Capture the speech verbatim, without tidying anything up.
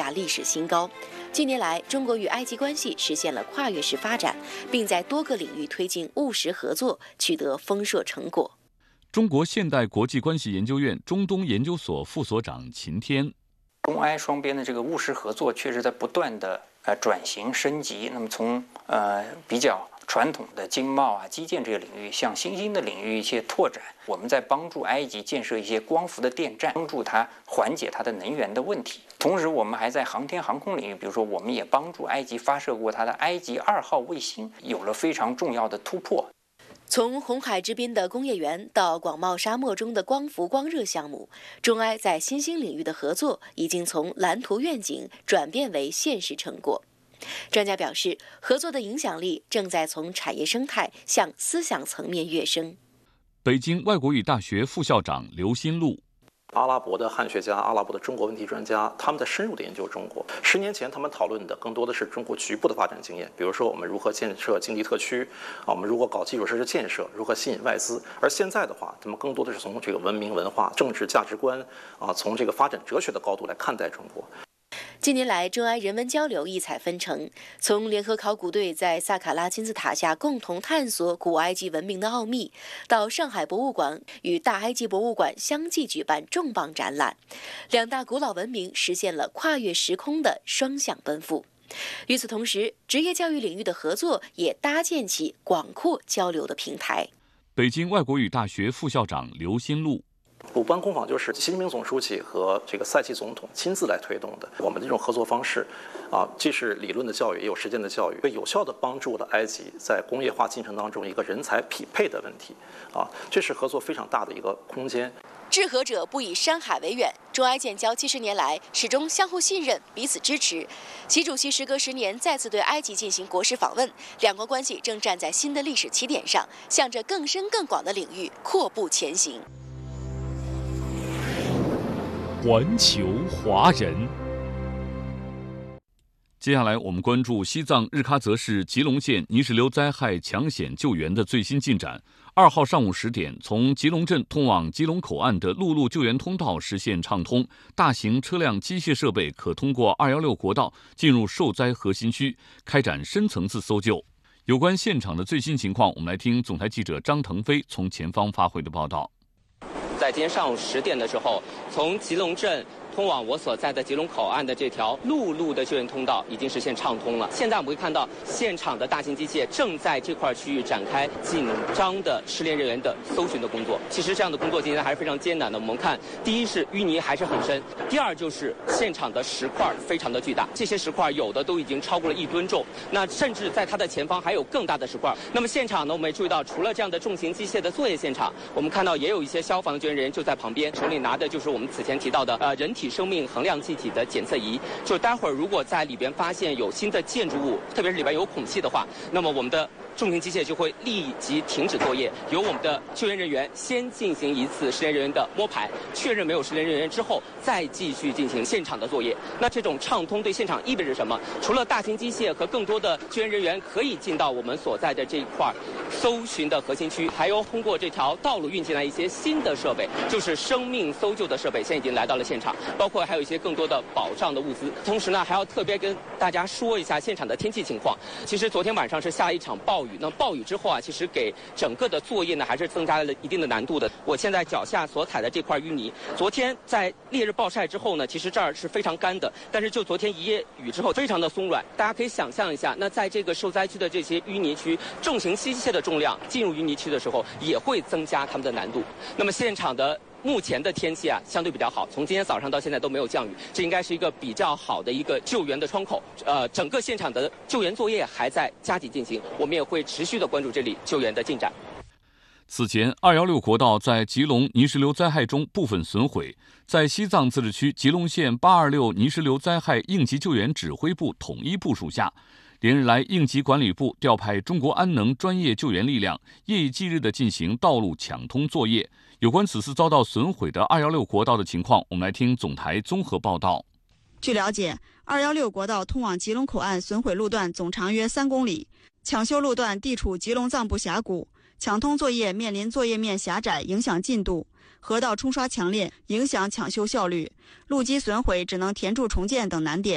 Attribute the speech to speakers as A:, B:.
A: 下历史新高。近年来，中国与埃及关系实现了跨越式发展，并在多个领域推进务实合作，取得丰硕成果。
B: 中国现代国际关系研究院中东研究所副所长秦天，
C: 中埃双边的这个务实合作确实在不断的呃转型升级。那么从呃比较传统的经贸啊、基建这个领域，向新兴的领域一些拓展。我们在帮助埃及建设一些光伏的电站，帮助它缓解它的能源的问题。同时，我们还在航天航空领域，比如说，我们也帮助埃及发射过它的埃及二号卫星，有了非常重要的突破。
A: 从红海之滨的工业园到广袤沙漠中的光伏光热项目，中埃在新兴领域的合作已经从蓝图愿景转变为现实成果。专家表示，合作的影响力正在从产业生态向思想层面跃升。
B: 北京外国语大学副校长刘新禄，
D: 阿拉伯的汉学家、阿拉伯的中国问题专家，他们在深入的研究中国。十年前，他们讨论的更多的是中国局部的发展经验，比如说我们如何建设经济特区，啊，我们如何搞基础设施建设，如何吸引外资。而现在的话，他们更多的是从这个文明、文化、政治价值观，啊，从这个发展哲学的高度来看待中国。
A: 近年来，中埃人文交流异彩纷呈，从联合考古队在萨卡拉金字塔下共同探索古埃及文明的奥秘，到上海博物馆与大埃及博物馆相继举办重磅展览，两大古老文明实现了跨越时空的双向奔赴。与此同时，职业教育领域的合作也搭建起广阔交流的平台。
B: 北京外国语大学副校长刘新禄，
D: 鲁班工坊就是习近平总书记和这个塞契总统亲自来推动的。我们这种合作方式，啊，既是理论的教育，也有实践的教育，有效地帮助了埃及在工业化进程当中一个人才匹配的问题，啊，这是合作非常大的一个空间。
A: 治和者不以山海为远，中埃建交七十年来始终相互信任、彼此支持。习主席时隔十年再次对埃及进行国事访问，两国关系正站在新的历史起点上，向着更深更广的领域阔步前行。
E: 环球华人。
B: 接下来我们关注西藏日喀则市吉隆县泥石流灾害抢险救援的最新进展。二号上午十点，从吉隆镇通往吉隆口岸的陆路救援通道实现畅通，大型车辆、机械设备可通过二一六国道进入受灾核心区，开展深层次搜救。有关现场的最新情况，我们来听总台记者张腾飞从前方发回的报道。
F: 在今天上午十点的时候，从吉隆镇通往我所在的吉隆口岸的这条陆路的救援通道已经实现畅通了。现在我们会看到现场的大型机械正在这块区域展开紧张的失联人员的搜寻的工作。其实这样的工作今天还是非常艰难的。我们看，第一是淤泥还是很深，第二就是现场的石块非常的巨大，这些石块有的都已经超过了一吨重，那甚至在它的前方还有更大的石块。那么现场呢，我们也注意到，除了这样的重型机械的作业现场，我们看到也有一些消防的救援人员就在旁边，手里拿的就是我们此前提到的呃人体生命衡量气体的检测仪，就待会儿如果在里边发现有新的建筑物，特别是里边有孔隙的话，那么我们的重型机械就会立即停止作业，由我们的救援人员先进行一次失联人员的摸排，确认没有失联人员之后，再继续进行现场的作业。那这种畅通对现场意味着什么？除了大型机械和更多的救援人员可以进到我们所在的这一块搜寻的核心区，还有通过这条道路运进来一些新的设备，就是生命搜救的设备，现在已经来到了现场，包括还有一些更多的保障的物资。同时呢，还要特别跟大家说一下现场的天气情况。其实昨天晚上是下了一场暴雨，那暴雨之后啊，其实给整个的作业呢还是增加了一定的难度的。我现在脚下所踩的这块淤泥，昨天在烈日暴晒之后呢，其实这儿是非常干的，但是就昨天一夜雨之后，非常的松软。大家可以想象一下，那在这个受灾区的这些淤泥区，重型机械的重量进入淤泥区的时候，也会增加它们的难度。那么现场的目前的天气啊，相对比较好，从今天早上到现在都没有降雨，这应该是一个比较好的一个救援的窗口。呃，整个现场的救援作业还在加紧进行，我们也会持续的关注这里救援的进展。
B: 此前，二一六国道在吉隆泥石流灾害中部分损毁，在西藏自治区吉隆县八二六泥石流灾害应急救援指挥部统一部署下，连日来应急管理部调派中国安能专业救援力量，夜以继日地进行道路抢通作业。有关此次遭到损毁的二一六国道的情况，我们来听总台综合报道。
G: 据了解，二一六国道通往吉隆口岸损毁路段总长约三公里，抢修路段地处吉隆藏布峡谷，抢通作业面临作业面狭窄，影响进度；河道冲刷强烈，影响抢修效率；路基损毁，只能填筑重建等难点。